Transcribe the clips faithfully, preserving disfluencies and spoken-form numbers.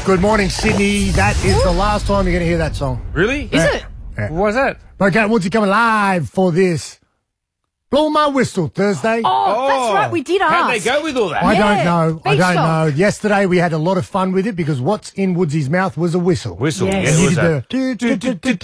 Good morning, Sydney. That is the last time you're going to hear that song. Really? Is it? Yeah. Why's that? Okay, Woodsy coming live for this Blow My Whistle Thursday. Oh, that's right. We did ask. How'd they go with all that? I Yeah, don't know. I beach don't song. know. Yesterday we had a lot of fun with it because what's in Woodsy's mouth was a whistle. Whistle. Yes. Yeah, And it he was did that.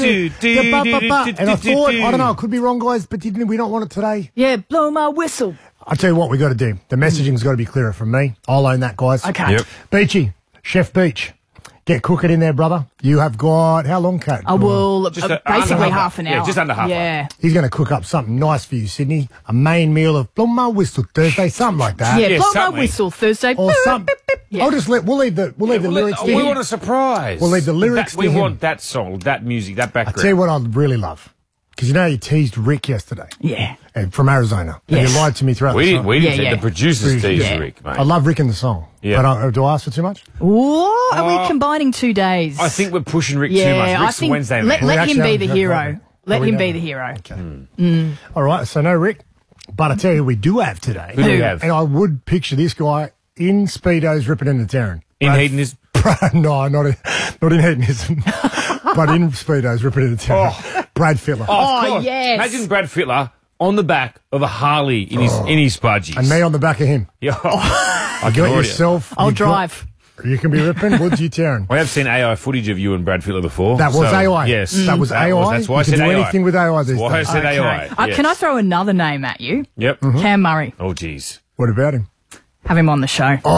the ba, ba, ba. And I thought, I don't know, it could be wrong, guys, but didn't we not want it today? Yeah, blow my whistle. I'll tell you what we got to do. The messaging's got to be clearer from me. I'll own that, guys. Okay. Yep. Beachy, Chef Beach, get cooking in there, brother. You have got, how long, Kat? I will, Just uh, a- under basically half half hour. an hour. Yeah, just under half Yeah. He's going to cook up something nice for you, Sydney. A main meal of Blow My Whistle Thursday, something like that. Yeah, Yeah, blow my something. whistle Thursday. Or something. Yeah. I'll just let, we'll leave the, we'll leave the Well, lyrics let- to we him. want a surprise. We'll leave the lyrics That- to We him. want that song, that music, that I'll background. tell you what I'd really love. Because you know you teased Rick yesterday. Yeah. And from Arizona. Yes. And you lied to me throughout we the didn't, song. we didn't Yeah, think yeah. the producers teased Yeah. Rick, mate. I love Rick in the song. Yeah. But I, do I ask for too much? What? Are Uh, we combining two days? I think we're pushing Rick yeah, too much. I Rick's think Wednesday, let, man. let We him actually be the haven't- hero. Let we him be haven't. the hero. Okay. All right, so no Rick. But I tell you who we do have today. Who do we Who? have? And I would picture this guy in Speedos ripping into Taryn. In Brad- hedonism. no, not in, not in hedonism. But in Speedos ripping into Taryn. Brad Fittler. Oh, of Oh, course. yes. Imagine Brad Fittler on the back of a Harley in his in his spudgies. And me on the back of him. Yeah. I You can got already- yourself. I'll you got- drive. you can be ripping. Woods, you Taryn. I have seen A I footage of you and Brad Fittler before. That was so, A I. Yes. That was A I. That's why I You can said do A I. anything with A I these That's why I days. said Okay. A I. Uh, yes. Can I throw another name at you? Yep. Cam Murray. Oh, jeez. What about him? Have him on the show. Oh,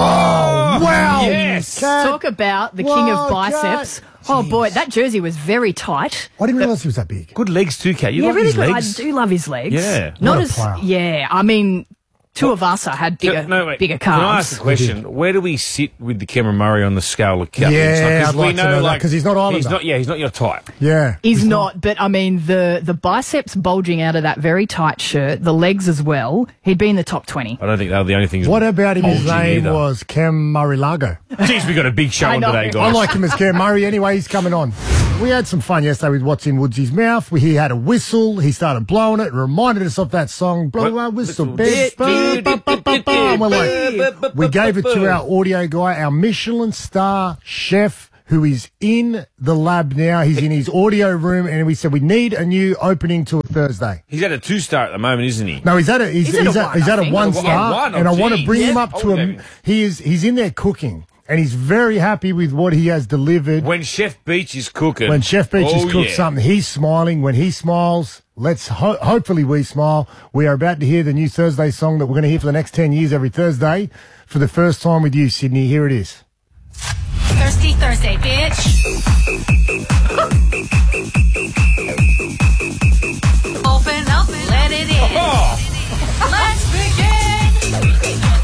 wow. Yes. Cat. Talk about the king Whoa, of biceps. Oh, boy, that jersey was very tight. I didn't realise he was that big. Good legs too, Kat. You yeah, love really his good. legs. I do love his legs. Yeah. Not What a as, player. yeah, I mean, two of us are had bigger, no, wait. bigger Can I ask calves. a question? Where do we sit with the Cameron Murray on the scale of captains? Yeah, 'cause I'd like to know that, 'cause he's not Islander. He's not. Yeah, he's not your type. Yeah. He's not, but I mean, the, the biceps bulging out of that very tight shirt, the legs as well, he'd be in the top twenty. I don't think they were the only things. What about him? His bulging name either. was Cam Murray Lago. Jeez, we got a big show I on know. today, I guys. like him as Cam Murray anyway. He's coming on. We had some fun yesterday with what's in Woodsy's mouth. We, he had a whistle. He started blowing it. It reminded us of that song, Blow What? My Whistle. Whistle. Bitch, ba, ba, ba, ba, ba. And we're like, we gave it to our audio guy, our Michelin star chef, who is in the lab now. He's in his audio room, and we said we need a new opening to a Thursday. He's at a two star at the moment, isn't he? No, he's at a he's, He's at a he's at, one, he's I at a think. one Oh, star, one. Oh, and I want to geez. bring him Yeah. up Oh, to a. David. He is he's in there cooking, and he's very happy with what he has delivered. When Chef Beach is cooking. When Chef Beach has oh, cooked yeah. something, he's smiling. When he smiles, let's ho- hopefully we smile. We are about to hear the new Thursday song that we're going to hear for the next ten years every Thursday. For the first time with you, Sydney, here it is. Thirsty Thursday, bitch. Open up and let it in. Oh, Let's begin.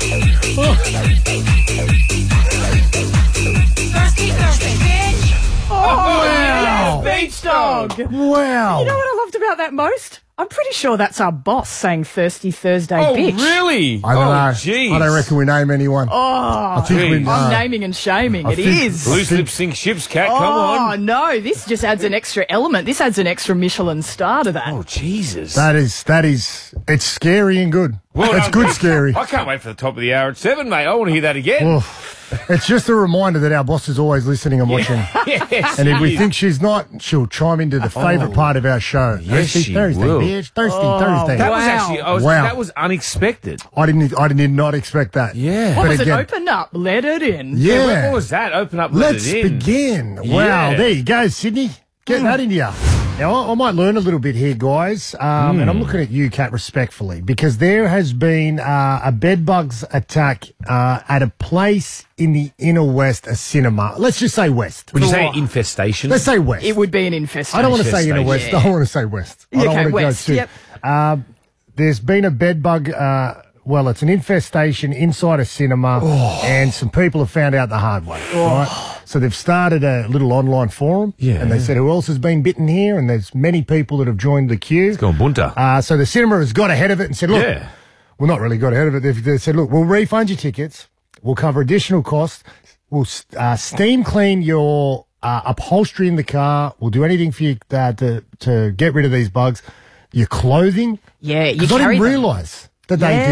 Thirsty Thursday, bitch. Wow! Beach dog. Wow! You know what I loved about that most? I'm pretty sure that's our boss saying Thirsty Thursday, Oh, bitch. really? I don't oh, know. Jeez. I don't reckon we name anyone. Oh, I think we geez. know. I'm naming and shaming. I It think- is. Loose lip sync ships, Cat. Come Oh, on. no, this just adds an extra element. This adds an extra Michelin star to that. Oh, Jesus. That is that is it's scary and good. Well it's done, good Cat. scary. I can't wait for the top of the hour at seven, mate. I want to hear that again. Oof. It's just a reminder that our boss is always listening and watching. Yes, And if we he is. think she's not, she'll chime into the favourite part of our show. Yes, Thirsty she Thursday, will. bitch. Thirsty Oh, Thursday. That was Wow. actually, I was, Wow. that was unexpected. I didn't. I did not expect that. Yeah. What But was again, it? Open up, let it in. Yeah. What, what was that? Open up, let Let's it in. begin. Wow. Yeah. There you go, Sydney. Get that in you. Now, I, I might learn a little bit here, guys. Um, And I'm looking at you, Kat, respectfully, because there has been uh, a bedbugs attack uh, at a place in the inner west, a cinema. Let's just say west. Would you say Oh. infestation? Let's say west. It would be an infestation. I don't want to say inner Infestation. west. I want to say west. I don't Okay, want to west, go too. yep. Um, there's been a bed bug. Uh, well, it's an infestation inside a cinema, Oh. and some people have found out the hard way. Right? So they've started a little online forum, Yeah. and they said who else has been bitten here, and there's many people that have joined the queue. Go on, bunter. Uh, so the cinema has got ahead of it and said, look, Yeah. well, not really got ahead of it. They've, they said, look, we'll refund your tickets. We'll cover additional costs. We'll uh, steam clean your uh, upholstery in the car. We'll do anything for you uh, to, to get rid of these bugs. Your clothing. Yeah, you Because I carry didn't them. realise that they yeah. do that.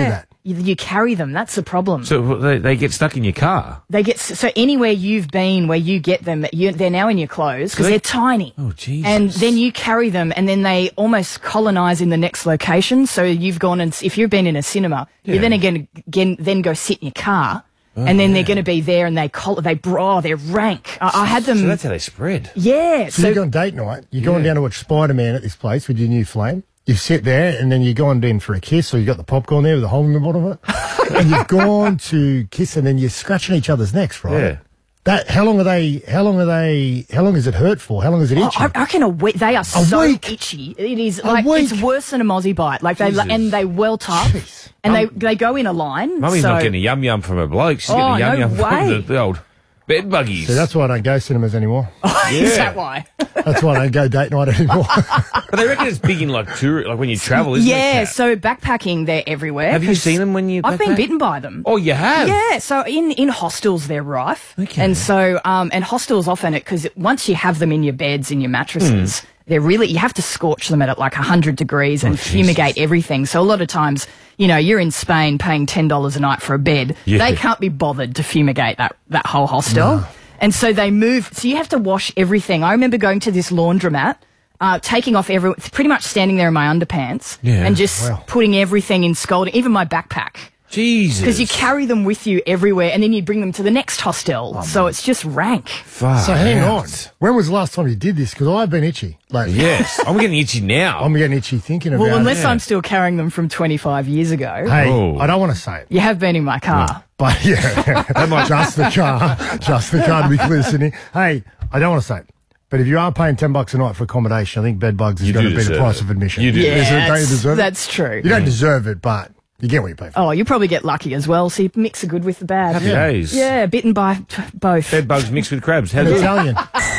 You, you carry them. That's the problem. So they, they get stuck in your car. They get so anywhere you've been where you get them, you, they're now in your clothes because they- they're tiny. Oh, Jesus. And then you carry them, and then they almost colonize in the next location. So you've gone and if you've been in a cinema, you're then again, again then go sit in your car, Oh, and then they're going to be there, and they col- they bro, they're rank. I, I had them. So that's how they spread. yeah. So, So you go on date night, you're going down to watch Spider-Man at this place with your new flame. You sit there and then you're going in for a kiss, or you got the popcorn there with a hole in the bottom of it. And you've gone to kiss and then you're scratching each other's necks, right? Yeah. That, how long are they, how long are they, how long is it hurt for? How long is it Oh, itchy? I I reckon a week. They are so week? itchy. It is like week? it's worse than a mozzie bite. Like they Jesus. and they welt up, Jeez. and they they go in a line. Mummy's so, not getting a yum yum from her bloke. She's Oh, getting a yum no yum from way. the, the old bed buggies. So that's why I don't go cinemas anymore. Is that why? That's why I don't go date night anymore. But they reckon it's big in like tour, like when you travel, isn't it? Yeah. Kat? So backpacking, they're everywhere. Have you 'cause seen them when you? I've been backpack? bitten by them. Oh, you have. Yeah, so in, in hostels they're rife, Okay. and so um, and hostels often it because once you have them in your beds in your mattresses, Hmm. they're really you have to scorch them at like hundred degrees and fumigate everything. So a lot of times, you know, you're in Spain paying ten dollars a night for a bed. Yeah. They can't be bothered to fumigate that that whole hostel, and so they move. So you have to wash everything. I remember going to this laundromat. Uh, taking off every, pretty much standing there in my underpants Yeah. and just Wow. putting everything in scalding, even my backpack. Jesus. Because you carry them with you everywhere, and then you bring them to the next hostel. so it's just rank. Fuck So hang out. on. When was the last time you did this? Because I've been itchy. Like, Yes, I'm getting itchy now. I'm getting itchy thinking about Well, unless it. yeah. I'm still carrying them from twenty-five years ago. Hey, Oh. I don't want to say it. You have been in my car. But yeah, just the car, just the car to be clear, Sydney. Hey, I don't want to say it, but if you are paying ten bucks a night for accommodation, I think bed bugs is You going do to be the deserve price it. of admission. You do. Yeah, Is it- don't you that's, deserve it? that's true. You don't deserve it, but you get what you pay for. Oh, you probably get lucky as well, so you mix the good with the bad. Happy yeah. days. Yeah, bitten by t- both. Bed bugs mixed with crabs. How In good? Italian.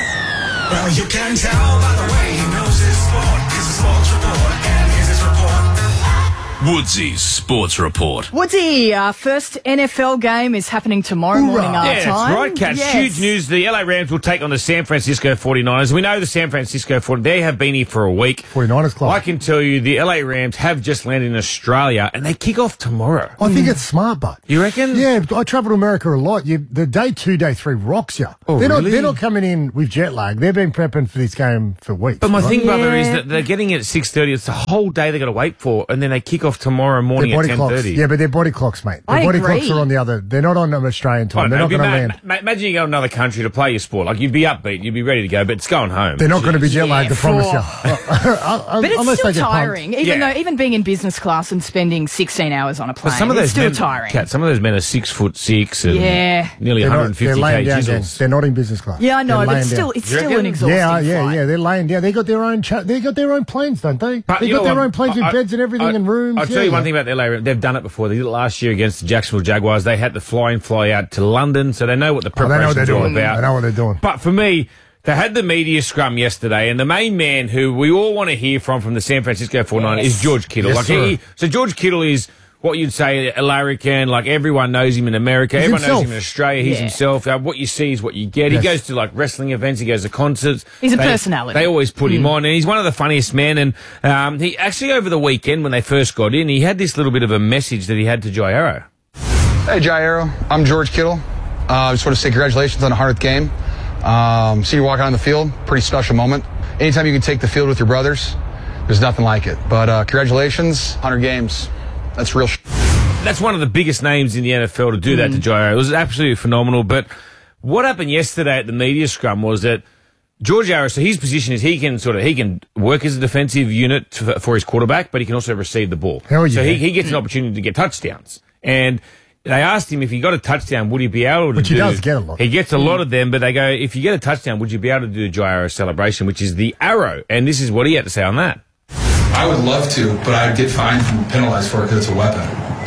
Well, you can tell by the way he knows his sport. It's a sports report, and here's his report. Woodsy's Sports Report. Woodsy, our first N F L game is happening tomorrow Hoorah. morning our Yeah, time. that's right, Kat. Yes. Huge news. The L A Rams will take on the San Francisco forty-niners. We know the San Francisco forty-niners, they have been here for a week. forty-niners club. I can tell you the L A Rams have just landed in Australia, and they kick off tomorrow. I think it's smart, but You reckon? yeah, I travel to America a lot. You, the day two, day three rocks you. Oh, they're not. really? They're not coming in with jet lag. They've been prepping for this game for weeks. But my right? thing, brother, is Yeah. that they're getting it at six thirty. It's the whole day they got to wait for, and then they kick off tomorrow morning Their at body ten clocks. thirty. Yeah, but their body clocks, mate. Their I body agree. clocks are on the other. They're not on Australian time. They're not going to land. Imagine you go to another country to play your sport. Like, you'd be upbeat, you'd be ready to go, but it's going home. They're not going to be jet Yeah, lagged, I promise for- you. But it's Unless still they get pumped. tiring, even Yeah. though even being in business class and spending sixteen hours on a plane. But some of it's those still men, tiring. Kat, some of those men are six foot six and Yeah. nearly They're, one not, hundred fifty they're laying k down, gang. jizzles. They're not in business class. Yeah, I know, They're but laying it's still down. it's You still reckon? an exhausting Yeah, yeah, flight. yeah. They're laying down. They got their own. Cha- they got their own planes, don't they? But They you got know their what? own planes with I- beds and everything I- and rooms. I'll tell Yeah, you one yeah. thing about the L A. They've done it before. They did it last year against the Jacksonville Jaguars. They had to fly in, fly out to London, so they know what the Oh, they know what they're preparation's all doing. about. They know what they're doing. But for me, they had the media scrum yesterday, and the main man who we all want to hear from from the San Francisco forty-niners is George Kittle. Yes, like sir. he, so George Kittle is what you'd say a larrikin. Like, everyone knows him in America. He's everyone himself. knows him in Australia. He's Yeah. himself. Uh, what you see is what you get. Yes. He goes to like wrestling events. He goes to concerts. He's a They- personality. They always put him on, and he's one of the funniest men. And um, he actually, over the weekend when they first got in, he had this little bit of a message that he had to Jairo. Hey, Jairo. I'm George Kittle. Uh, I just want to say congratulations on the hundredth game. Um, see you walking on the field. Pretty special moment. Anytime you can take the field with your brothers, there's nothing like it. But uh, congratulations, one hundred games. That's real sh- That's one of the biggest names in the N F L to do that to Jairo. It was absolutely phenomenal. But what happened yesterday at the media scrum was that George Harris, so his position is he can sort of he can work as a defensive unit for, for his quarterback, but he can also receive the ball. Hell So yeah. he, he gets an opportunity to get touchdowns. And they asked him if he got a touchdown, would he be able to Which he do? does get a lot. He gets a lot of them, but they go, if you get a touchdown, would you be able to do the Jairo celebration, which is the arrow? And this is what he had to say on that. I would love to, but I get fined and penalized for it because it's a weapon.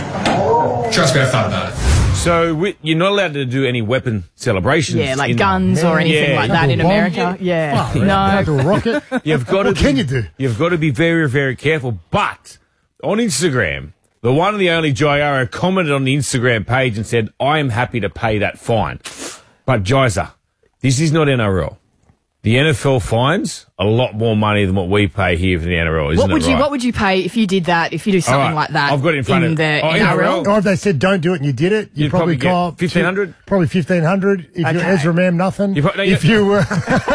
Trust me, I've thought about it. So we, you're not allowed to do any weapon celebrations. Yeah, like in- guns or anything Yeah. like that in Bomb? America. Yeah. Oh, yeah. No. To a rocket. You've got to What can be, you do? You've got to be very, very careful. But on Instagram, the one and the only Jairo commented on the Instagram page and said, I am happy to pay that fine. But Jiza, this is not N R L. The N F L fines a lot more money than what we pay here for the N R L, isn't What would it you right? What would you pay if you did that? If you do something All right, like that, I've got it in front of- the oh, N R L. N R L? Or if they said don't do it and you did it, you'd, You'd probably, probably get call fifteen hundred? Probably fifteen hundred. If you're Okay. Ezra Mam, nothing. You pro- no, if you- you were,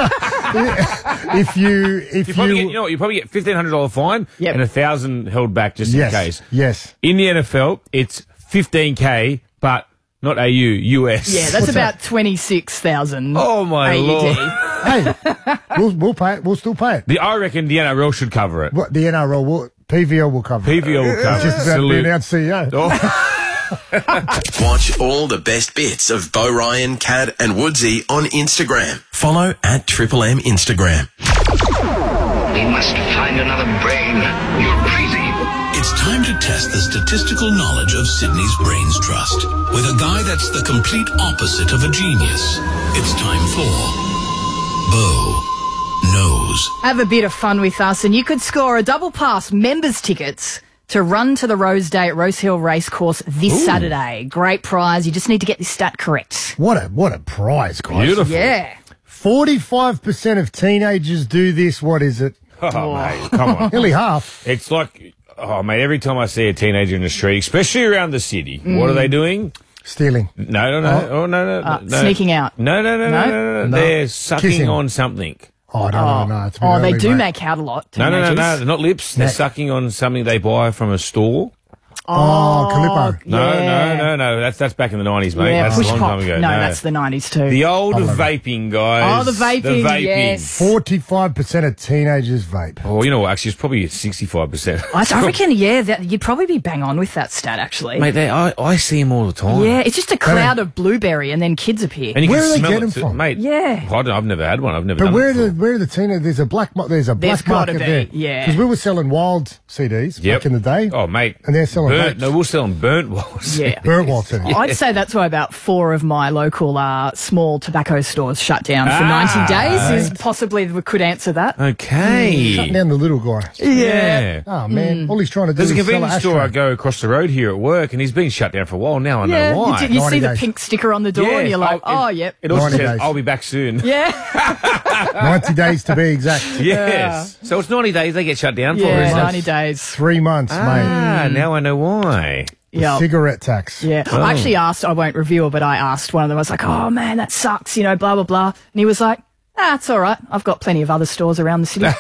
if you, if You you, probably get, you know what, you probably get fifteen hundred dollar fine Yep. and a thousand held back just yes, in case. yes. In the N F L, it's fifteen k, but not A U, U S. Yeah, that's about twenty six thousand. Oh, my A U D. Lord. Hey, we'll, we'll pay it. We'll still pay it. The, I reckon the N R L should cover it. What the N R L will, P V L will cover. P V L will cover Just it. about to be Salute. announced C E O. Oh. Watch all the best bits of Bo Ryan, Cad and Woodsy on Instagram. Follow at Triple M Instagram. We must find another brain. You're crazy. It's time to test the statistical knowledge of Sydney's Brains Trust with a guy that's the complete opposite of a genius. It's time for Bo Knows. Have a bit of fun with us, and you could score a double pass members tickets to run to the Rose Day at Rose Hill Racecourse this Saturday. Great prize. You just need to get this stat correct. What a what a prize, guys! Beautiful. Yeah. Forty-five percent of teenagers do this. What is it? Oh, mate, come on. Nearly half. It's like, oh, mate, every time I see a teenager in the street, especially around the city, what are they doing? Stealing. No, no, no. Oh, no, no, Uh, no. sneaking out. No, no, no, no, No? no, no, no. No. They're sucking Kissing. on something. Oh, I don't Oh, know. No, it's a bit oh they early, do mate. make out a lot. No, no, no, teenagers. no. They're not lips. They're Neck. sucking on something they buy from a store. Oh, Calippo. No, Yeah. no, no, no. That's that's back in the nineties, mate. Yeah, that's push a long pop. time ago. No, that's the nineties too. the old I love it. vaping, guys. Oh, the vaping, yes. Forty-five percent of teenagers vape. Oh, you know what? Actually, it's probably sixty-five percent. I, I reckon, yeah, that, you'd probably be bang on with that stat, actually. Mate, they, I, I see them all the time. Yeah, it's just a cloud of blueberry, and then kids appear. And you Where can do they smell get it them too. from? Mate. Yeah. I don't know. I've never had one. I've never But done where it are the before. where are the teenagers? There's a black mar- there's a There's black market gotta be, there. yeah. Because we were selling wild C Ds Yep. back in the day. Oh, mate. And they're selling burnt. vapes. No, we're selling burnt walls. Yeah. Burnt wild C Ds. I'd say that's why about four of my local uh, small tobacco stores shut down for Ah, ninety days. Is possibly we could answer that. Okay. Shutting down the little guy. Yeah. Oh man, all he's trying to do There's a is sell an convenience store I ashtray. go across the road here at work, and he's been shut down for a while now. I Yeah, know why. you, do- you see ninety the days. pink sticker on the door, Yeah. and you're like, Oh, oh, it- yep. It also ninety says, days. I'll be back soon. Yeah, ninety days to be exact. Yes. So it's ninety days they get shut down for, yeah, isn't it? ninety days. Three months, mate. Ah, now I know why. Yeah. Cigarette tax. Yeah, I actually asked, I won't reveal, but I asked one of them, I was like, oh man, that sucks, you know, blah, blah, blah. And he was like, ah, it's all right. I've got plenty of other stores around the city.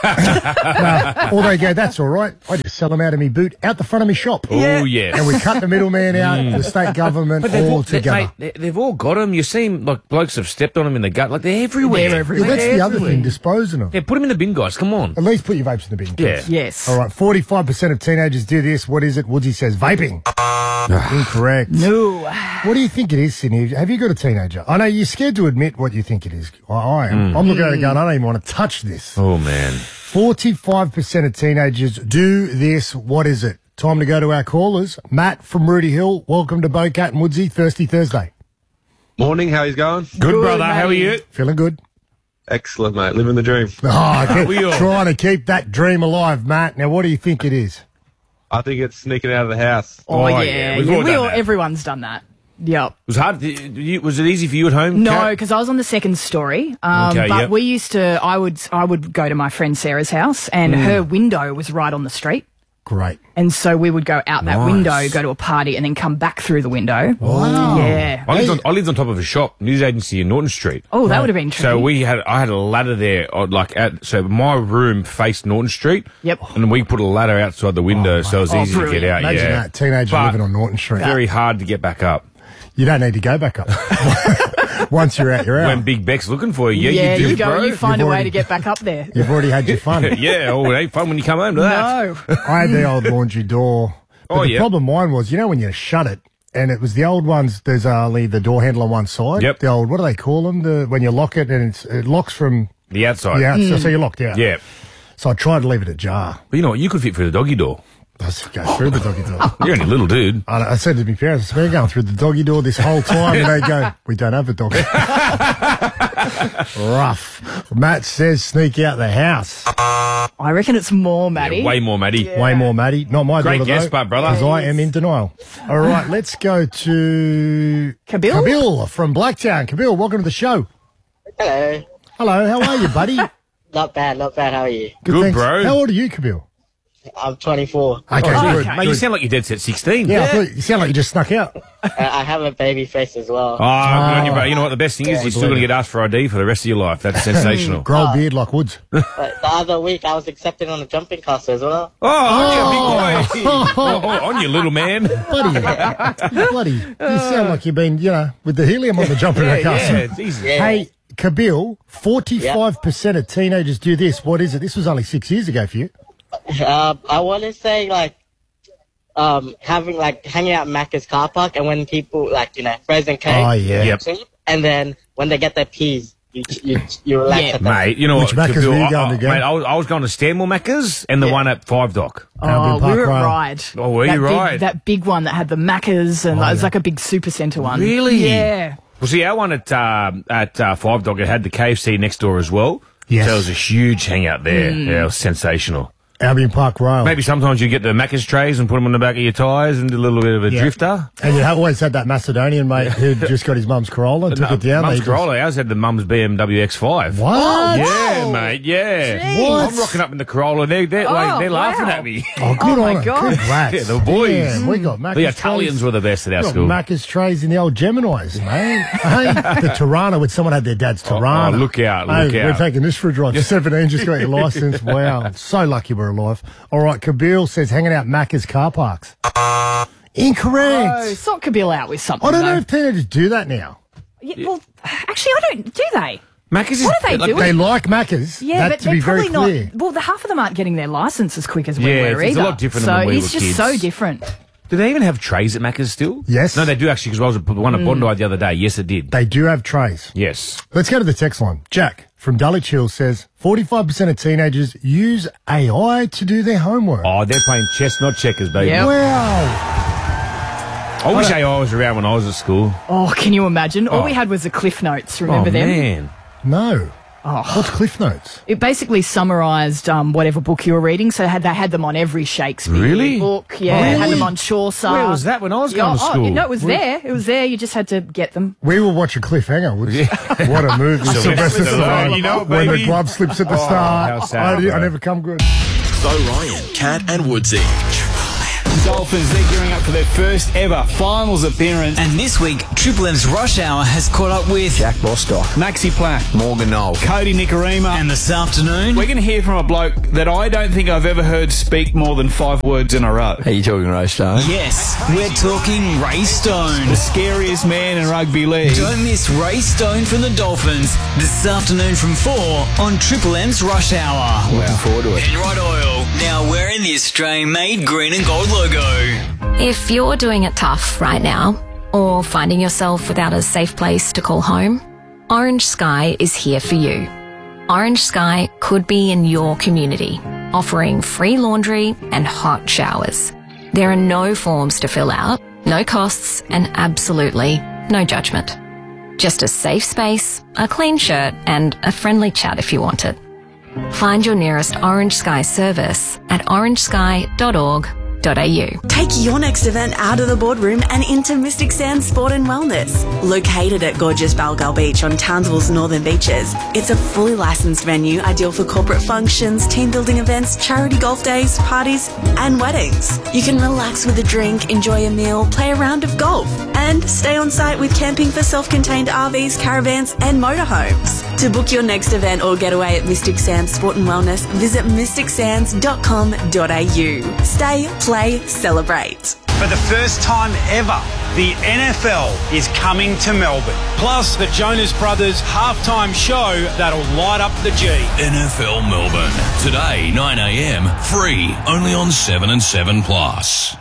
Uh, or they go, that's all right. I just sell them out of me boot, out the front of me shop. Oh, yes. And we cut the middleman out, the state government, But they've all all, they, together. mate, they, they've all got them. You see 'em, like blokes have stepped on them in the gut. Like they're everywhere. They're everywhere. Yeah, that's They're the other everywhere. thing, disposing of. Yeah, put them in the bin, guys. Come on. At least put your vapes in the bin. Yeah. kids. Yes. All right, forty-five percent of teenagers do this. What is it? Woodsy says vaping. Incorrect. No. What do you think it is, Sydney? Have you got a teenager? I know you're scared to admit what you think it is. I, I am. I'm looking at it going, I don't even want to touch this. Oh, man. forty-five percent of teenagers do this. What is it? Time to go to our callers. Matt from Rudy Hill, welcome to Bocat and Woodsy, Thirsty Thursday. Morning, how he's going? Good, Good, brother. How are mate. you? Feeling good? Excellent, mate. Living the dream. Oh, okay. We all- Trying to keep that dream alive, Matt. Now, what do you think it is? I think it's sneaking out of the house. Oh, Oh, yeah. yeah, we've yeah, all we done all, that. everyone's done that. Yep. It was hard. Did you- Was it easy for you at home? No, Kat? because I was on the second story. Um, Okay, but yep. we used to, I would, I would go to my friend Sarah's house, and Mm. her window was right on the street. Great. And so we would go out that Nice. window, go to a party, and then come back through the window. Wow. Yeah. I lived, on, I lived on top of a shop, news agency in Norton Street. Oh, that would have been tricky. So we had, I had a ladder there, uh, like at, so my room faced Norton Street. Yep. And we put a ladder outside the window, so it was Oh, easy to get brilliant. out. Imagine yeah. that, teenager But living on Norton Street. Very hard to get back up. You don't need to go back up. Once you're out, you're out. When Big Beck's looking for you, yeah, yeah, you do, you go, bro. you find You've a way already- to get back up there. You've already had your fun. yeah, oh, it ain't fun when you come home to that. No. I had the old laundry door. But Oh, the yeah. problem mine was, you know, when you shut it, and it was the old ones, there's only the door handle on one side. Yep. The old, what do they call them? The When you lock it and it's, it locks from The outside. the outside, Mm. so you're locked out. Yeah. So I tried to leave it ajar. But you know what? You could fit through the doggy door. I just go through the doggy door. You're only a little dude. I, I said to my parents, we're going through the doggy door this whole time. And they go, we don't have a doggy. Rough. Matt says sneak out the house. I reckon it's more, Maddie. Yeah, way more, Maddie. Way more, Maddie. Not my Great daughter, guess, though, but brother. because I am in denial. All right, let's go to Kabil? Kabil from Blacktown. Kabil, welcome to the show. Hello. Hello, how are you, buddy? Not bad, not bad. How are you? Good, thanks. bro. How old are you, Kabil? I'm twenty-four. Okay, Oh, good. Mate, you good. sound like you're dead set sixteen. Yeah, I thought you sound like you just snuck out. Uh, I have a baby face as well. Oh, good on you, bro. You know what? The best thing is Yeah, you're still going to get asked for I D for the rest of your life. That's sensational. Grow a beard like Woods. But the other week, I was accepted on a jumping castle as well. Oh, on you, big boy. Oh, on you, little man. Buddy, buddy, you sound like you've been, you know, with the helium on the jumper Yeah, castle. yeah, Jesus. Hey, Kabil, forty-five percent of teenagers do this. What is it? This was only six years ago for you. Uh, I want to say, like, um, having, like, hanging out at Macca's car park, and when people, like, you know, frozen cake. Oh, yeah. Yep. And then when they get their peas, you, you, you relax Yeah. at them. Mate, you know Which what? Macca's Kabil, were you I- going I- to go? Mate, I was, I was going to Stanmore Macca's and the Yeah. one at Five Dock. Oh, Albion we Park were at Rail. Ride. Oh, were that you big, right? That big one that had the Maccas and Oh, it was yeah. like a big super centre one. Really? Yeah. Well, see, our one at um, at uh, Five Dog, it had the K F C next door as well. Yes. So it was a huge hangout there. Yeah, it was sensational. Albion Park Rail. Maybe sometimes you get the Macca's trays and put them on the back of your tyres and do a little bit of a Yeah. drifter. And you have always had that Macedonian mate who just got his mum's Corolla and took it down. Mum's They just- Corolla. Ours had the mum's B M W X five. What? Yeah, mate, yeah. What? I'm rocking up in the Corolla. They're, they're, like, Oh, they're laughing wow. at me. Oh, good Oh, my on 'em. God. Congrats. Yeah, the boys. Yeah, we got Macca's The Italians trays. were the best at our We got school. Macca's trays in the old Geminis, man. Hey, the Tirana, when someone had their dad's Oh, Tirana. oh, look out, Hey, look we're out. taking this for a drive. seventeen, just got your license. Wow. So lucky we're alive. All right, Kabil says hanging out Macca's car parks. Incorrect. Oh, sort Kabil out with something. I don't know though. if teenagers do that now. Yeah, well, actually, I don't. Do they? Macca's is What are they like, doing? They like Macca's. Yeah, that but to they're be very probably clear. not. Well, the half of them aren't getting their license as quick as we Yeah, were it's- it's a either. lot different so than when we it's were just kids. so different. Do they even have trays at Macca's still? Yes. No, they do actually, because I was at the one at Mm. Bondi the other day. Yes, it did. They do have trays. Yes. Let's go to the text line. Jack from Dulwich Hill says forty-five percent of teenagers use A I to do their homework. Oh, they're playing chess, not checkers, baby. Yep. Wow. I wish A I was around when I was at school. Oh, can you imagine? All Oh. we had was the Cliff Notes. Remember oh, them? man. No. Oh. What's Cliff Notes? It basically summarised um, whatever book you were reading. So had, they had them on every Shakespeare Really? book. Yeah, Really? had them on Chaucer. Where was that when I was Yeah, going to oh, school? no, it was there. It was there. You just had to get them. We were watching Cliffhanger. Which, What a movie. Sylvester Sylvester Stallone, Stallone. you know it, When the baby. glove slips at the Oh, start. how sad, I, I bro. never come good. Bo Ryan, Cat and Woodsy. Dolphins, they're gearing up for their first ever finals appearance. And this week, Triple M's Rush Hour has caught up with Jack Bostock, Maxi Platt, Morgan Knoll, Cody Nicarima. and this afternoon, We're going to hear from a bloke that I don't think I've ever heard speak more than five words in a row. Are you talking Ray Stone? Yes, we're talking Ray Stone. The scariest man in rugby league. Don't miss Ray Stone from the Dolphins this afternoon from four on Triple M's Rush Hour. Looking forward to it. Enright Oil, now wearing the Australian-made green and gold logo. If you're doing it tough right now, or finding yourself without a safe place to call home, Orange Sky is here for you. Orange Sky could be in your community, offering free laundry and hot showers. There are no forms to fill out, no costs, and absolutely no judgment. Just a safe space, a clean shirt, and a friendly chat if you want it. Find your nearest Orange Sky service at orange sky dot org dot a u. Take your next event out of the boardroom and into Mystic Sands Sport and Wellness. Located at gorgeous Balgal Beach on Townsville's northern beaches, it's a fully licensed venue ideal for corporate functions, team building events, charity golf days, parties, and weddings. You can relax with a drink, enjoy a meal, play a round of golf, and stay on site with camping for self-contained R Vs, caravans, and motorhomes. To book your next event or getaway at Mystic Sands Sport and Wellness, visit mystic sands dot com dot a u. Stay, play, celebrate. For the first time ever, the N F L is coming to Melbourne. Plus, the Jonas Brothers halftime show that'll light up the G. N F L Melbourne. Today, nine a.m. Free. Only on seven and seven Plus.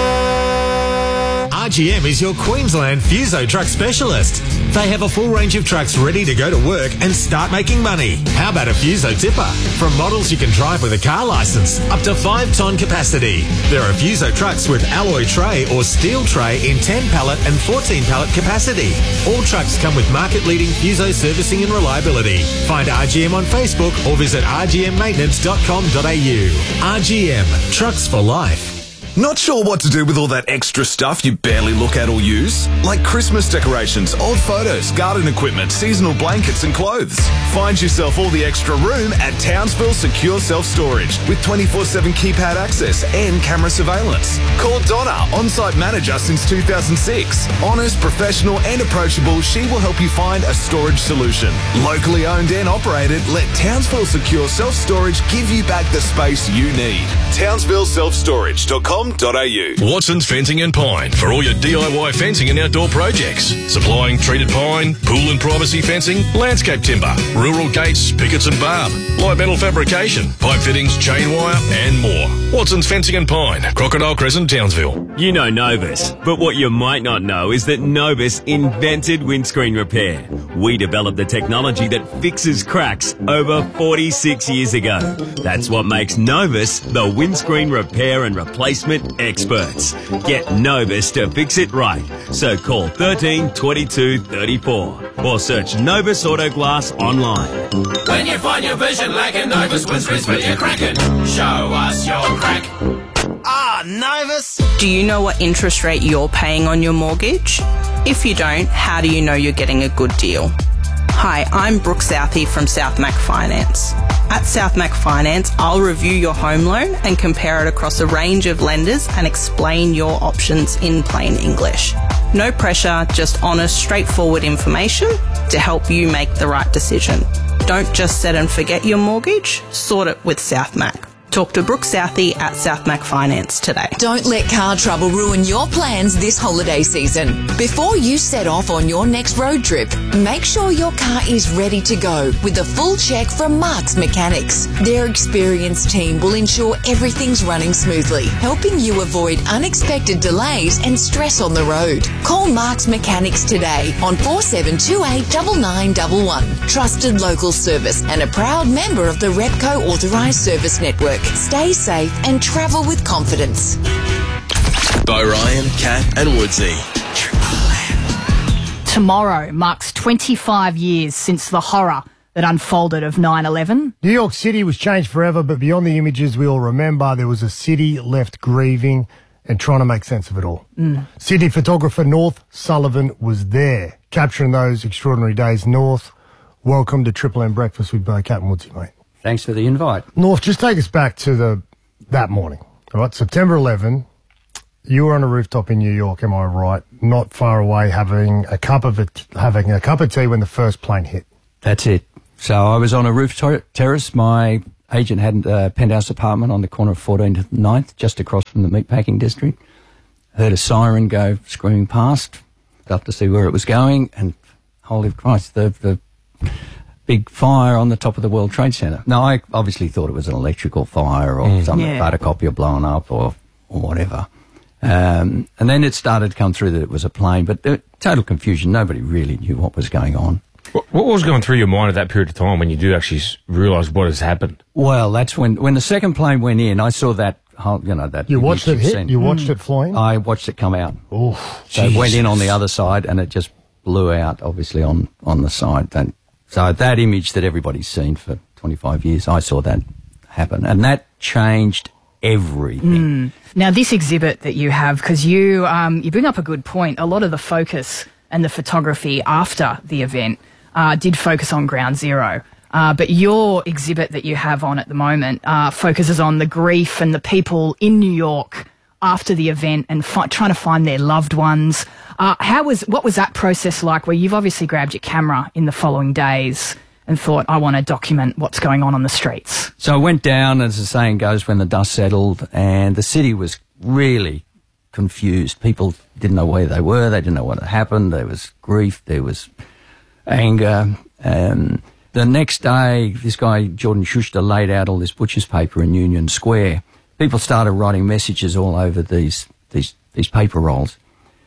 R G M is your Queensland Fuso truck specialist. They have a full range of trucks ready to go to work and start making money. How about a Fuso tipper? From models you can drive with a car licence, up to five tonne capacity. There are Fuso trucks with alloy tray or steel tray in ten pallet and fourteen pallet capacity. All trucks come with market-leading Fuso servicing and reliability. Find R G M on Facebook or visit r g m maintenance dot com dot a u. R G M, trucks for life. Not sure what to do with all that extra stuff you barely look at or use? Like Christmas decorations, old photos, garden equipment, seasonal blankets and clothes. Find yourself all the extra room at Townsville Secure Self-Storage with twenty-four seven keypad access and camera surveillance. Call Donna, on-site manager since two thousand six. Honest, professional and approachable, she will help you find a storage solution. Locally owned and operated, let Townsville Secure Self-Storage give you back the space you need. townsville self storage dot com dot a u. Watson's Fencing and Pine for all your D I Y fencing and outdoor projects. Supplying treated pine, pool and privacy fencing, landscape timber, rural gates, pickets and barb, light metal fabrication, pipe fittings, chain wire and more. Watson's Fencing and Pine, Crocodile Crescent, Townsville. You know Novus, but what you might not know is that Novus invented windscreen repair. We developed the technology that fixes cracks over forty-six years ago. That's what makes Novus the windscreen repair and replacement experts. Get Novus to fix it right. So call thirteen twenty-two thirty-four or search Novus Auto Glass online. When you find your vision lacking, Novus windscreens for your cracking. Show us your crack. Ah, Novus! Do you know what interest rate you're paying on your mortgage? If you don't, how do you know you're getting a good deal? Hi, I'm Brooke Southey from South Mac Finance. At South Mac Finance, I'll review your home loan and compare it across a range of lenders and explain your options in plain English. No pressure, just honest, straightforward information to help you make the right decision. Don't just set and forget your mortgage, sort it with South Mac. Talk to Brooke Southey at South Mac Finance today. Don't let car trouble ruin your plans this holiday season. Before you set off on your next road trip, make sure your car is ready to go with a full check from Mark's Mechanics. Their experienced team will ensure everything's running smoothly, helping you avoid unexpected delays and stress on the road. Call Mark's Mechanics today on four seven two eight nine nine one one. Trusted local service and a proud member of the Repco Authorised Service Network. Stay safe and travel with confidence. Bo Ryan, Kat and Woodsy. Tomorrow marks twenty-five years since the horror that unfolded of nine eleven. New York City was changed forever, but beyond the images we all remember, there was a city left grieving and trying to make sense of it all. Mm. Sydney photographer North Sullivan was there, capturing those extraordinary days. North, welcome to Triple M Breakfast with Bo, Kat and Woodsy, mate. Thanks for the invite. North, just take us back to the that morning, all right? September eleventh, you were on a rooftop in New York, am I right? Not far away, having a cup of it, having a cup of tea when the first plane hit. That's it. So I was on a roof ter- terrace. My agent had a penthouse apartment on the corner of fourteenth and ninth, just across from the meatpacking district. Heard a siren go screaming past, up to see where it was going, and holy Christ, the the big fire on the top of the World Trade Center. Now, I obviously thought it was an electrical fire or mm. some yeah. photocopier blown up or, or whatever. Um, and then it started to come through that it was a plane, but uh, total confusion. Nobody really knew what was going on. What, what was going through your mind at that period of time when you do actually realise what has happened? Well, that's when, when the second plane went in, I saw that, whole, you know, that... You watched it hit? Sent. You watched mm. it flying? I watched it come out. Oh, So Jesus. it went in on the other side and it just blew out, obviously, on, on the side. That, so that image that everybody's seen for twenty-five years, I saw that happen. And that changed everything. Mm. Now, this exhibit that you have, because you, um, you bring up a good point, a lot of the focus and the photography after the event uh, did focus on Ground Zero. Uh, but your exhibit that you have on at the moment uh, focuses on the grief and the people in New York after the event and fi- trying to find their loved ones. Uh, how was what was that process like, where you've obviously grabbed your camera in the following days and thought, I want to document what's going on on the streets? So I went down, as the saying goes, when the dust settled, and the city was really confused. People didn't know where they were. They didn't know what had happened. There was grief. There was anger. Um, the next day, this guy, Jordan Schuster, laid out all this butcher's paper in Union Square. People started writing messages all over these these these paper rolls.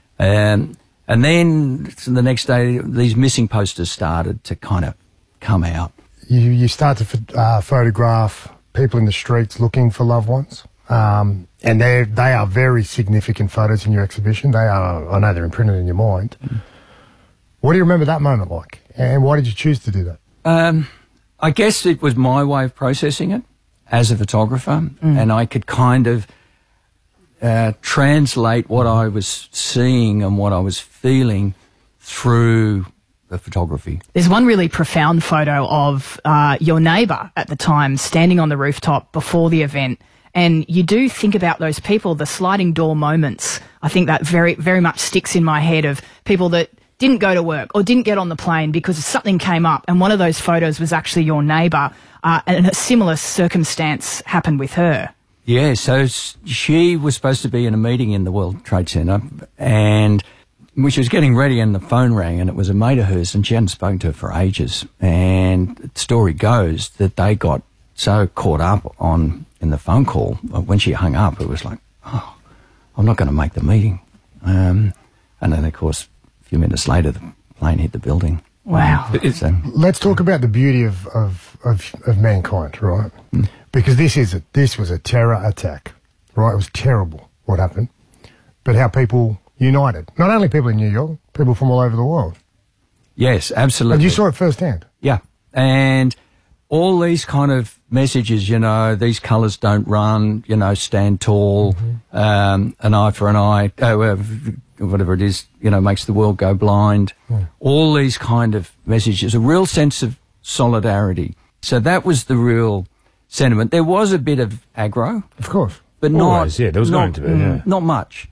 Um, and then the next day, these missing posters started to kind of come out. You, you start to ph- uh, photograph people in the streets looking for loved ones. Um, and they they are very significant photos in your exhibition. They are, I know they're imprinted in your mind. Mm. What do you remember that moment like? And why did you choose to do that? Um, I guess it was my way of processing it as a photographer. Mm. And I could kind of uh, translate what I was seeing and what I was feeling through the photography. There's one really profound photo of uh, your neighbour at the time standing on the rooftop before the event. And you do think about those people, the sliding door moments. I think that very, very much sticks in my head of people that didn't go to work or didn't get on the plane because something came up. And one of those photos was actually your neighbour, uh, and a similar circumstance happened with her. Yeah, so s- she was supposed to be in a meeting in the World Trade Center, and when she was getting ready and the phone rang, and it was a mate of hers, and she hadn't spoken to her for ages. And the story goes that they got so caught up on in the phone call, when she hung up, it was like, oh, I'm not going to make the meeting. Um, and then, of course, a few minutes later, the plane hit the building. Wow. Um, so, Let's talk about the beauty of, of, of, of mankind, right? Mm. Because this is a, this was a terror attack, right? It was terrible what happened. But how people united. Not only people in New York, people from all over the world. Yes, absolutely. And you saw it firsthand. Yeah. And all these kind of messages, you know, these colours don't run, you know, stand tall, mm-hmm. um, an eye for an eye, uh, whatever it is, you know, makes the world go blind. Yeah. All these kind of messages, a real sense of solidarity. So that was the real sentiment. There was a bit of aggro. Of course. But Always, not, yeah, there was not, going to be, yeah. Not much.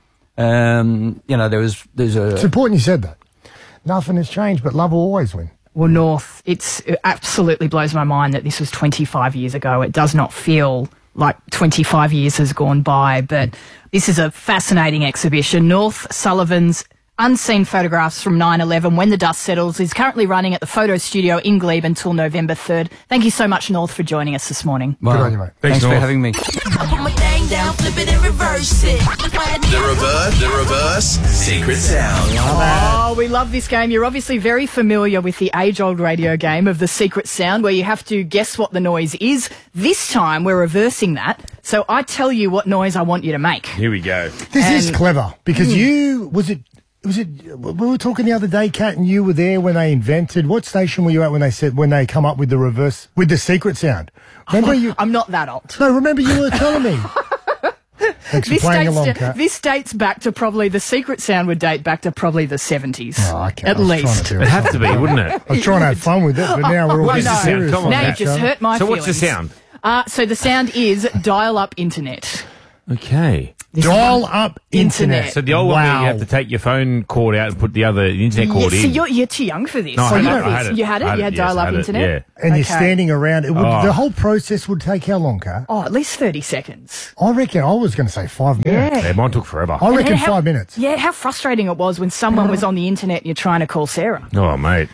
Um, you know, there was, there's a... It's important you said that. Nothing has changed, but love will always win. Well, North, it's, it absolutely blows my mind that this was twenty-five years ago. It does not feel like twenty-five years has gone by, but this is a fascinating exhibition. North Sullivan's Unseen Photographs from nine eleven, When the Dust Settles, is currently running at the Photo Studio in Glebe until November third. Thank you so much, North, for joining us this morning. Wow. Good on you, mate. Thanks, Thanks for North. having me. I put my thing down, flip it and reverse it. The reverse, the reverse, secret sound. Oh, we love this game. You're obviously very familiar with the age-old radio game of the secret sound where you have to guess what the noise is. This time, we're reversing that. So I tell you what noise I want you to make. Here we go. This is And- clever because Mm. you, was it, was it, we were talking the other day, Kat, and you were there when they invented, what station were you at when they said, when they come up with the reverse, with the secret sound? Remember you? I'm not that old. No, remember you were telling me. Thanks for This playing dates, along, to- Kat. this dates back to probably, the secret sound would date back to probably the seventies. Oh, okay. At I was trying least. to do It'd have to be, wouldn't it? I was trying to have fun with it, but now we're all Well, getting no. serious. Come on, Now Kat. you've just hurt my So feelings. what's the sound? Uh, so the sound is dial-up internet. Okay. Dial up internet. Internet. So the old one where Wow. you have to take your phone cord out and put the other internet cord Yeah, in. so you're, you're too young for this. No, I So had you it, have I had this. it. You had it? I had You had it, yes, I dial-up had it, internet? yeah. And you're Okay. standing around. It would, Oh. The whole process would take how long, Kat? Oh, at least thirty seconds. I reckon I was going to say five minutes. Yeah, mine took forever. I reckon And how- five minutes. Yeah, how frustrating it was when someone was on the internet and you're trying to call Sarah. Oh, mate.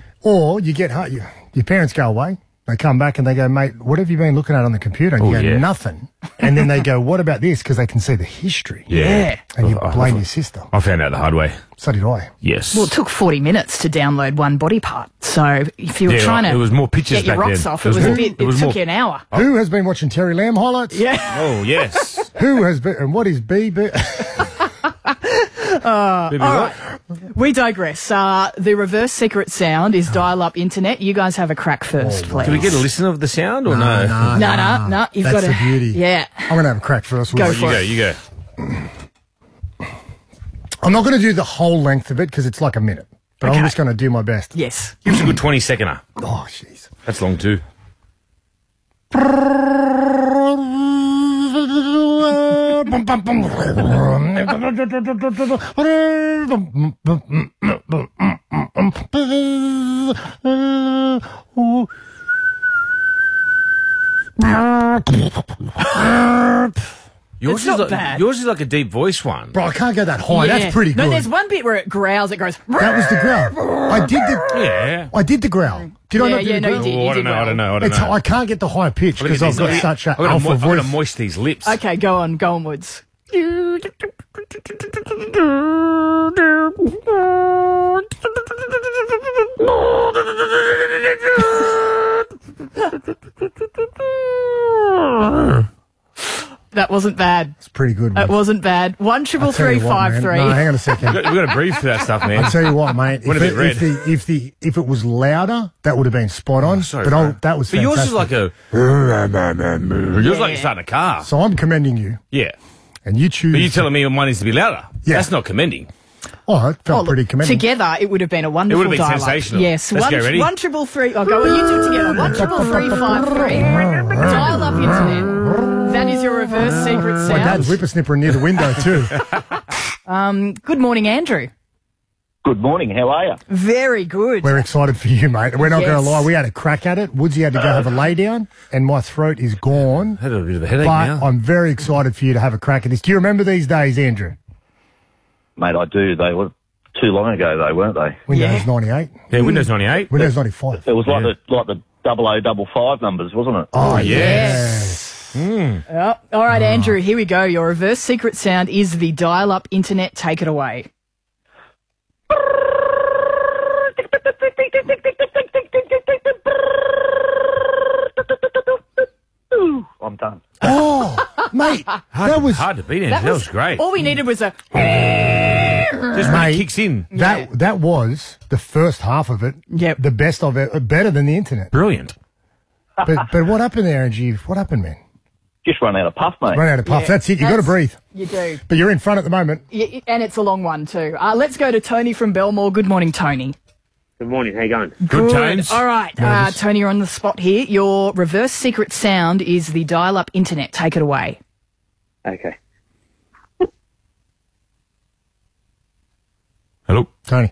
Or you get home, you, your parents go away, they come back and they go, mate, what have you been looking at on the computer? And you Oh, go, yeah. nothing. And then they go, what about this? Because they can see the history. Yeah. And you I- I- blame your sister. I found out the hard way. So did I. Yes. Well, it took forty minutes to download one body part. So if you were Yeah, trying to it was more pictures get your back rocks then. off, It it was was, a more- bit, it it, was took more- you an hour. Who has been watching Terry Lamb highlights? Yeah. Oh, yes. Who has been, and what is B B? Uh, Maybe all what? right. We digress. Uh, the reverse secret sound is dial-up internet. You guys have a crack first, please. Can we get a listen of the sound or no? no, No, no, no. You've That's got to. the beauty. Yeah. I'm going to have a crack first. Go Will for You go, it. you go. I'm not going to do the whole length of it because it's like a minute. But Okay. I'm just going to do my best. Yes. Give us a good twenty seconder. Oh, jeez. That's long too. Yours It's is not like, bad. Yours is like a deep voice one. Bro, I can't go that high. Yeah. That's pretty good. No, there's one bit where it growls. It goes. That was the growl. I did the. Yeah. I did the growl. Did I Yeah, not do yeah, the no, you growl? did. Oh, I don't know. I don't know. I don't It's, know. I can't get the high pitch Look at because I've these. got Look at- such a I've got to alpha mo- I've got to voice. moist these lips. Okay, go on. Go onwards. That wasn't bad. It's pretty good. It Mate. wasn't bad. One triple I'll tell three you what, five man. three. No, hang on a second. We've got, we've got to breathe for that stuff, man. I'll tell you what, mate. Went If, a it, bit red. if the if the if it was louder, that would have been spot on. Oh, sorry, but bro. I'll, that was But yours is fantastic. like a. Yours is like you're starting a car. So I'm commending you, Yeah. and you choose. But you're telling me mine needs to be louder. Yeah. That's not commending. Oh, it felt Oh, pretty look, commending. together, it would have been a wonderful It would have been dial-up. sensational. Yes, Let's one, go, ready? one triple three. I'll go. Well, you two together. One triple three five three. Dial up internet. That is your reverse secret My sound. dad's whippersnipper near the window too. Um, good morning, Andrew. Good morning. How are you? Very good. We're excited for you, mate. We're not Yes. going to lie. We had a crack at it. Woodsy had to go have a lay down, and my throat is gone. Had a bit of a headache But now. I'm very excited for you to have a crack at this. Do you remember these days, Andrew? Mate, I do. They were too long ago, though, weren't they? Windows ninety-eight. Yeah, Windows ninety-eight. Windows ninety-five. It was like the like the double O double five numbers, wasn't it? Oh, yes. Mm. Oh, all right, Andrew, here we go. Your reverse secret sound is the dial-up internet. Take it away. I'm done. Oh, mate, Hard, that was hard to beat, Andrew. That, was great. All we needed was a... Just when it Mate, kicks in. That that was the first half of it. Yep. The best of it, better than the internet. Brilliant. But but what happened there, Angie? What happened, man? Just run out of puff, mate. Run out of puff. Yeah, That's it. You got to that's- breathe. You do. But you're in front at the moment. Yeah, and it's a long one, too. Uh, let's go to Tony from Belmore. Good morning, Tony. Good morning. How you going? Good times. All right, uh, Nervous. Tony, you're on the spot here. Your reverse secret sound is the dial-up internet. Take it away. Okay. Hello. Tony.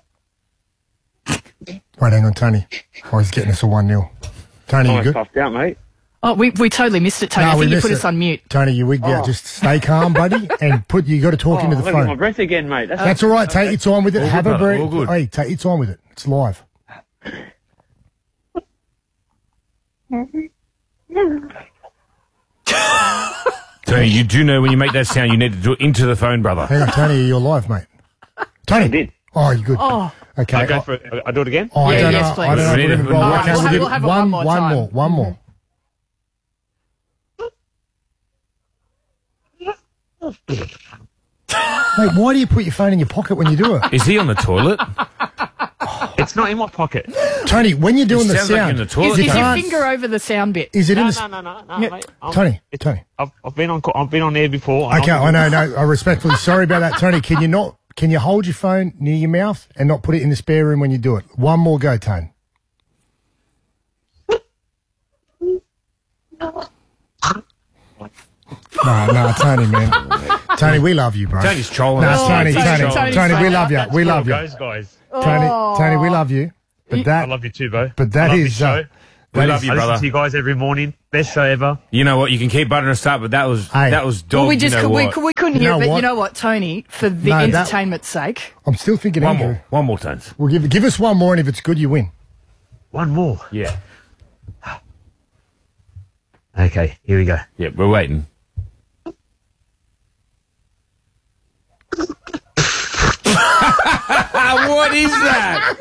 Right, hang on, Tony. Oh, he's getting us a one nil. Tony, you I good? puffed out, mate. Oh, we, we totally missed it, Tony. No, I we think you missed put it. us on mute. Tony, you wigged out. Oh. Just stay calm, buddy, and put. You got to talk Oh, into the let me get my phone. breath again, mate. That's, That's all right. Take your time with it. All Have good, a brother. break. All good. Hey, take your time with it. It's live. Tony, you do know when you make that sound, you need to do it into the phone, brother. Hang on, Tony. You're live, mate. Tony. I did. Oh, you good? Oh, Okay. I go Oh, for it. I do it again. oh, I Yeah, don't yes, know. please. I don't know. We need We're to- gonna- All okay, right, we'll we'll give have- it we'll have it one one, more one time. more, one more. Mate, why do you put your phone in your pocket when you do it? Is he on the toilet? It's not in my pocket. Tony, when you're doing It the sounds like sound, in the toilet. is, you is your can't- finger over the sound bit? is it in No, the... no, no, no, no, Yeah. mate. I'm- Tony, it's- Tony. I've, I've been on. co- I've been on air before. and Okay, I I'm- know, no, I respectfully, sorry about that. Tony, can you not, can you hold your phone near your mouth and not put it in the spare room when you do it? One more go, Tony. No, no, Tony, man. Tony, we love you, bro. Tony's trolling No, us. Tony, He's Tony, trolling. Tony, we love you. That's We cool, love you. guys, guys. Tony, Tony, we love you. But I that, love you too, Bo. but that I love is, this show. uh, We that love is- you, I listen brother. to you guys every morning. Best show ever. You know what? You can keep buttering us up, but that was Hey. that was dog. Well, we just you know could, we, what? could- we couldn't You hear know it, but what? you know what, Tony, for the No, that- entertainment's sake, I'm still thinking One Andrew. more, one more, Tones. We'll give, give us one more, and if it's good, you win. One more. Yeah, Okay, here we go. yeah. We're waiting. What is that?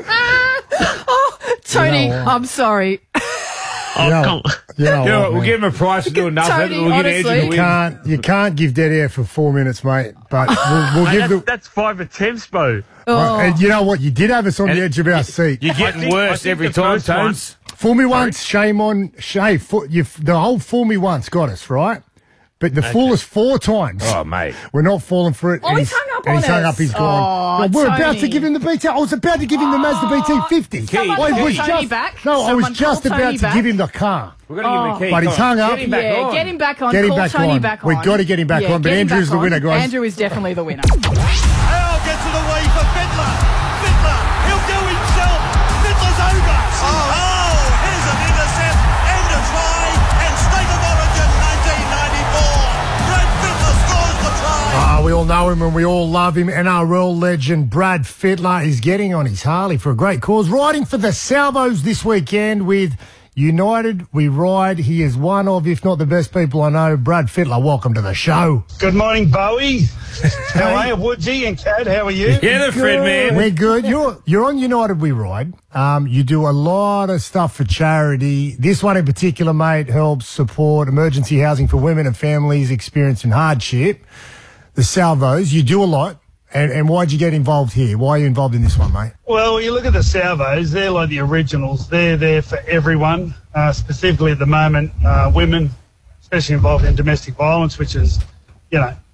Tony, You know what? I'm sorry. Oh, You know, come on. you know You know what, what, we'll man. give him a prize for doing nothing. Tony, we'll give honestly- Andrew the You win. can't, you can't give dead air for four minutes, mate. But we'll, we'll Mate, give that's, the. that's five attempts, Bo. Oh. And you know what? You did have us on And the edge of our seat. You're I getting think- I worse think every the time, first one- Tones. Fool me once, shame on Shay. Fo- you, the whole fool me once got us, right? But the fool us four times. Oh, mate. We're not falling for it. Oh, and he's hung up and on he's hung us. up, he's gone. Oh, Well, we're Tony. about to give him the B T. I was about to give him the Mazda B T fifty. Someone I call was Tony just, back. No, I was Someone just call about Tony to back. give him the car. We're going to give him a key. But he's Come on, hung up. Get him back Yeah, on. get him back on. Get him Call back Tony on. back We've on. got to get him back Yeah, on, but get him Andrew's back the on. winner, guys. Andrew is definitely the winner. Hale gets it away for Fiddler. Fiddler, he'll do himself. Fiddler's over. Oh, oh here's an intercept and a try. And State of Origin nineteen ninety-four. Brad Fiddler scores the try. Ah, we all know him and we all love him. N R L legend Brad Fittler is getting on his Harley for a great cause, riding for the Salvos this weekend with United We Ride. He is one of, if not the best people I know. Brad Fittler, welcome to the show. Good morning, Bowie. How are you, Woodsy and Cad? How are you? Yeah, the Fred, man. We're good. You're you're on United We Ride. Um, you do a lot of stuff for charity. This one in particular, mate, helps support emergency housing for women and families experiencing hardship. The Salvos, you do a lot. And, and why'd you get involved here? Why are you involved in this one, mate? Well, you look at the Salvos, they're like the originals. They're there for everyone, uh, specifically at the moment, uh, women, especially involved in domestic violence, which is, you know,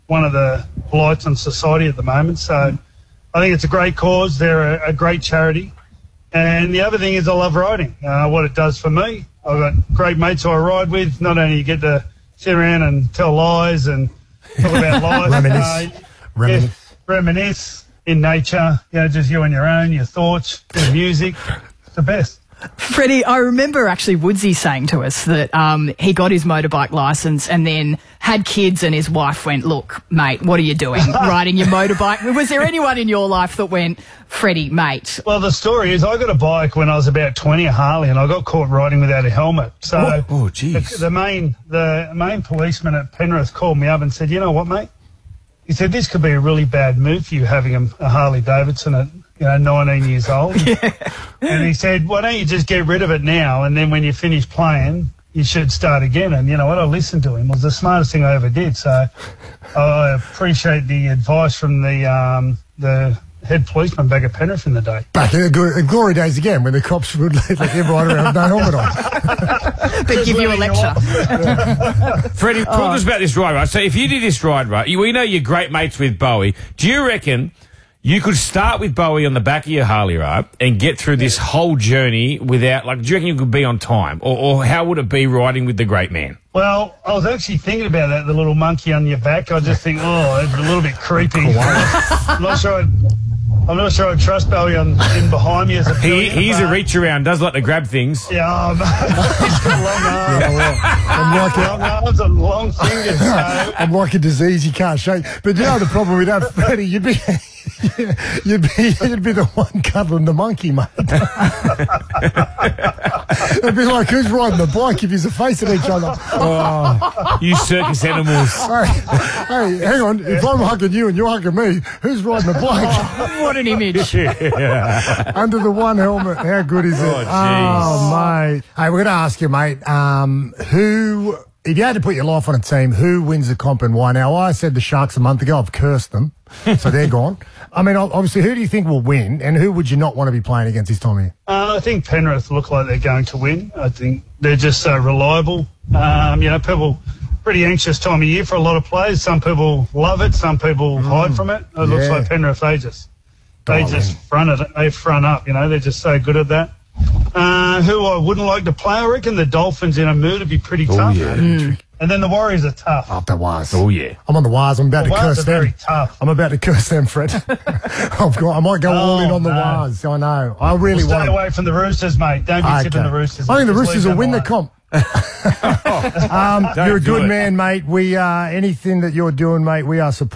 one of the blights on society at the moment. So I think it's a great cause. They're a, a great charity. And the other thing is I love riding. Uh, what it does for me, I've got great mates who I ride with. Not only you get to sit around and tell lies and talk about life. Reminisce. Uh, Reminisce. yeah, reminisce in nature. You know, just you on your own, your thoughts, your music. It's the best. Freddie, I remember actually Woodsy saying to us that um, he got his motorbike licence and then had kids and his wife went, look, mate, what are you doing riding your motorbike? Was there anyone in your life that went, Freddie, mate? Well, the story is I got a bike when I was about twenty, a Harley, and I got caught riding without a helmet. So Oh, oh, jeez. the, the main the main policeman at Penrith called me up and said, you know what, mate? He said, this could be a really bad move for you having a, a Harley Davidson at you know, nineteen years old. Yeah. And he said, why don't you just get rid of it now, and then when you finish playing, you should start again. And you know what? I listened to him. It was the smartest thing I ever did. So I appreciate the advice from the um, the head policeman back at Penrith in the day. Back in the gl- in glory days again, when the cops would let everyone around with no helmet on. But give you a lecture. Freddie, talk to us about this ride, right? So if you did this ride, right, you, we know you're great mates with Bowie. Do you reckon you could start with Bowie on the back of your Harley, right, and get through this whole journey without, like, do you reckon you could be on time? Or, or how would it be riding with the great man? Well, I was actually thinking about that, the little monkey on your back. I just think, oh, it's a little bit creepy. I'm not sure I'd, I'm not sure I'd trust Bowie on, in behind me as a He, he's a reach around, does like to grab things. Yeah, um, he's got long arms. Yeah, well, I'm like a, long arms and long fingers. So. I'm like a disease you can't shake. But you know the problem with that, Freddie, you'd be you'd be you'd be the one cuddling the monkey, mate. It'd be like, who's riding the bike if you're facing each other? Oh, you circus animals. Hey, hey, hang on. If I'm hugging you and you're hugging me, who's riding the bike? What an image. Yeah. Under the one helmet. How good is it? Oh, Oh, mate. Hey, we're going to ask you, mate, um, who, if you had to put your life on a team, who wins the comp and why? Now, I said the Sharks a month ago. I've cursed them, so they're gone. I mean, obviously, who do you think will win, and who would you not want to be playing against this time of year? Uh, I think Penrith look like they're going to win. I think they're just so reliable. Um, you know, people pretty anxious time of year for a lot of players. Some people love it. Some people mm. hide from it. It yeah. looks like Penrith, they just they Darling. just front it. They front up. You know, they're just so good at that. Uh, who I wouldn't like to play, I reckon the Dolphins in a mood would be pretty Oh, tough. yeah. Mm. And then the Warriors are tough. Oh, the Wires. Oh, yeah. I'm on the Wires. I'm about The to Wires curse are very them. tough. I'm about to curse them, Fred. I've got, I might go all in Oh, on the no. Wires. I know. I really Well, want stay to. away from the Roosters, mate. Don't be Okay. tipping the Roosters. I think the Just Roosters leave will them win the alone. comp. um, Don't you're a do good it. man, mate. We uh, anything that you're doing, mate, we are supporting.